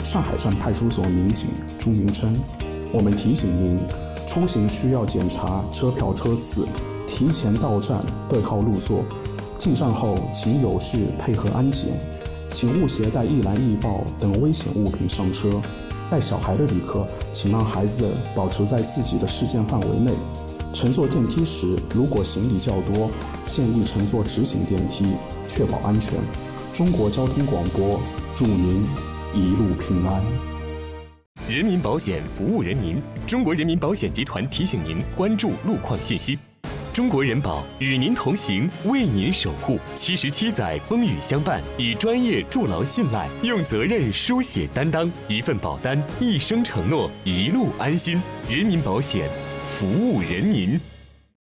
上海站派出所民警朱明琛，我们提醒您，出行需要检查车票车次，提前到站对号入座，进站后请有序配合安检，请勿携带易燃易爆等危险物品上车。带小孩的旅客，请让孩子保持在自己的视线范围内。乘坐电梯时，如果行李较多，建议乘坐直行电梯，确保安全。中国交通广播，祝您一路平安。 人民保险服务人民，中国人民保险集团提醒您关注路况信息。中国人保与您同行，为您守护。77载风雨相伴，以专业筑牢信赖，用责任书写担当，一份保单，一生承诺，一路安心。人民保险，服务人民。